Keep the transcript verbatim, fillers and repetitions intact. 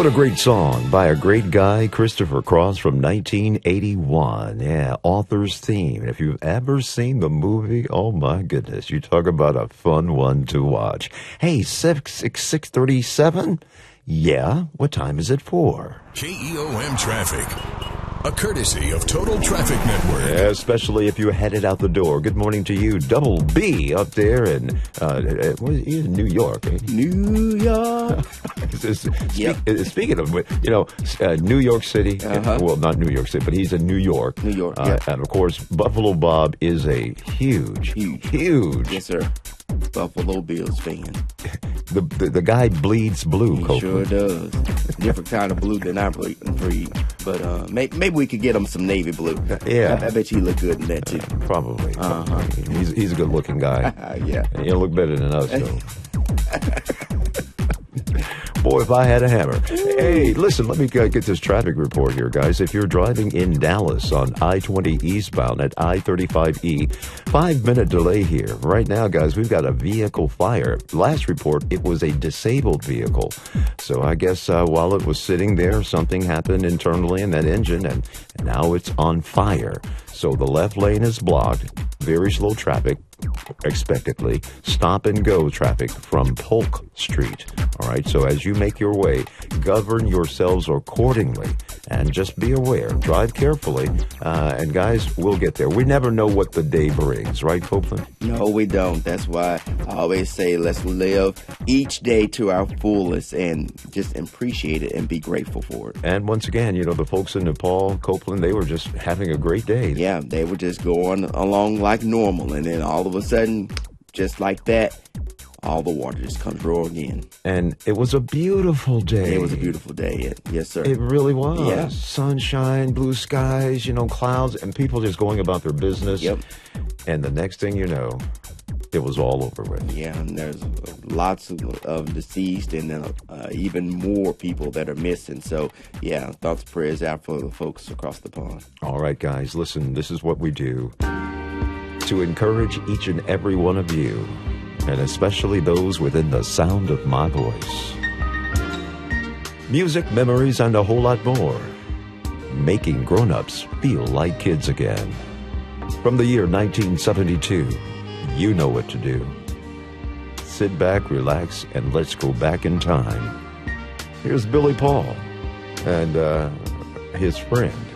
What a great song by a great guy, Christopher Cross, from nineteen eighty-one. Yeah, author's theme. And if you've ever seen the movie, oh my goodness, you talk about a fun one to watch. Hey, six six thirty-seven? Yeah, what time is it for? K E O M Traffic, a courtesy of Total Traffic Network. Yeah, especially if you're headed out the door. Good morning to you, Double B, up there in, uh, uh, what is he in New York? Eh? New York. Speak, Yep. uh, Speaking of, you know, uh, New York City, Uh-huh. well, not New York City, but he's in New York. New York, Uh, yep. And of course, Buffalo Bob is a huge, Huge. huge. Yes, sir. Buffalo Bills fan. The, the the guy bleeds blue, He Copeland. sure does. Different kind of blue than I breed. breed. But uh, may, maybe we could get him some navy blue. Yeah. I, I bet you he look good in that, too. Probably. Uh-huh. probably. He's, he's a good looking guy. Uh, yeah. And he'll look better than us, though. Boy, if I had a hammer. Hey, listen, let me uh, get this traffic report here, guys. If you're driving in Dallas on I twenty eastbound at I thirty-five E, five-minute delay here. Right now, guys, we've got a vehicle fire. Last report, it was a disabled vehicle. So I guess uh, while it was sitting there, something happened internally in that engine, and, and now it's on fire. So the left lane is blocked. Very slow traffic, expectedly. Stop and go traffic from Polk Street. All right, so as you make your way, govern yourselves accordingly and just be aware. Drive carefully. Uh, and guys, we'll get there. We never know what the day brings, right, Copeland? No, we don't. That's why I always say let's live each day to our fullest and just appreciate it and be grateful for it. And once again, you know, the folks in Nepal, Copeland, they were just having a great day. Yeah, they were just going along like normal, and then all of a sudden, just like that, all the water just comes roaring in. And it was a beautiful day. It was a beautiful day. Yes, sir. It really was. Yeah. Sunshine, blue skies, you know, clouds, and people just going about their business. Yep. And the next thing you know, it was all over with. Yeah, and there's lots of, of deceased and then uh, even more people that are missing. So, yeah, thoughts, prayers out for the folks across the pond. All right, guys, listen, this is what we do to encourage each and every one of you, and especially those within the sound of my voice. Music, memories, and a whole lot more. Making grown-ups feel like kids again. From the year nineteen seventy-two, you know what to do. Sit back, relax, and let's go back in time. Here's Billy Paul and uh, his friend.